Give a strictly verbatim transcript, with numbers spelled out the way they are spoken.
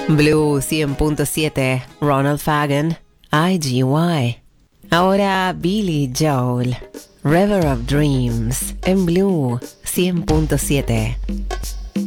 Blue cien punto siete, Ronald Fagan, I G Y. Ahora Billy Joel, River of Dreams, en Blue cien punto siete.